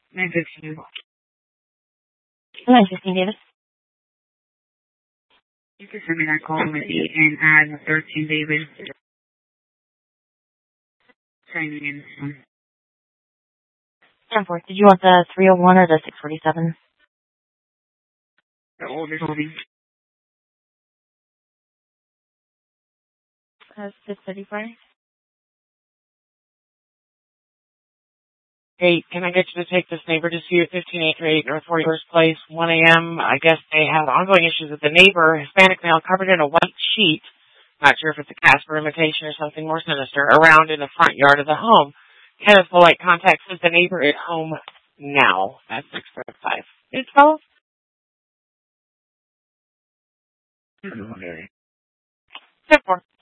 9:15. 9:15, Davis. You can send me that call with the and add 13 David. Signing in this one. 10-4. Did you want the 301 or the 647? The oldest holding. 635. Hey, can I get you to take this neighbor dispute, 1588 North 41st Place, 1 a.m.? I guess they have ongoing issues with the neighbor, Hispanic male covered in a white sheet, not sure if it's a Casper imitation or something more sinister, around in the front yard of the home. Kenneth Polite contacts says the neighbor is home now. That's 655. It's 12? 10-4.